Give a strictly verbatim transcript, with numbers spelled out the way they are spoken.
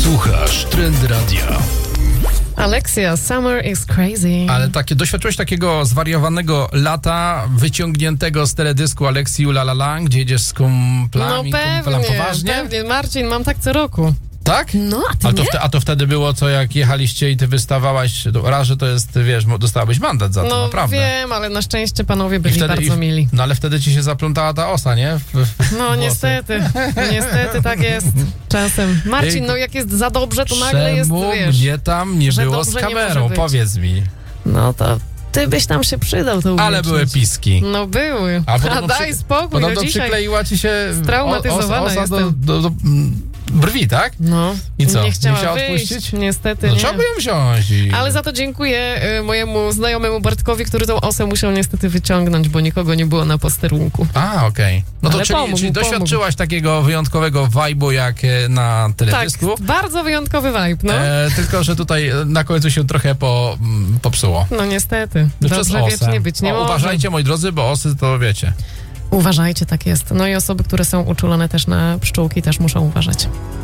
Słuchasz Trend Radia. Alexia, Summer is crazy. Ale takie, doświadczyłeś takiego zwariowanego lata, wyciągniętego z teledysku Aleksji La La La, gdzie jedziesz z kumplami, No kumplem pewnie, poważnie? pewnie. Marcin, mam tak co roku. Tak? No, a ty a, to nie? wte, a to wtedy było co, jak jechaliście i ty wystawałaś, to raz, że to jest, wiesz, mo- dostałabyś mandat za to, No naprawdę. wiem, ale na szczęście panowie I byli wtedy, bardzo i, mili. No ale wtedy ci się zaplątała ta osa, nie? W, w No włosy. niestety, niestety tak jest czasem. Marcin, Ejku. no jak jest za dobrze, to nagle jest, Czemu wiesz... mnie tam nie że było z dobrze nie kamerą? może być. Powiedz mi. No to ty byś tam się przydał, to Ale uwiecznić. były piski. No były. A A, podobno daj przy- spokój, Podobno no dzisiaj... przykleiła ci się straumatyzowana os, osa do, jestem. do, do mm, brwi, tak? No, I co? nie chciała, Nie chciała wyjść, odpuścić? niestety No nie. trzeba by ją wziąć. I... Ale za to dziękuję y, mojemu znajomemu Bartkowi, który tą osę musiał niestety wyciągnąć, bo nikogo nie było na posterunku. A, okej. Okay. No to Ale czyli, pomógł, czyli pomógł. doświadczyłaś takiego wyjątkowego vibe'u jak e, na Tak, teledysku. bardzo wyjątkowy vibe, no. E, tylko, że tutaj e, na końcu się trochę po, m, popsuło. No niestety, Przez dobrze osę. wiecznie być nie o, może. uważajcie, moi drodzy, bo osy to wiecie. Uważajcie, tak jest. No i osoby, które są uczulone też na pszczółki, też muszą uważać.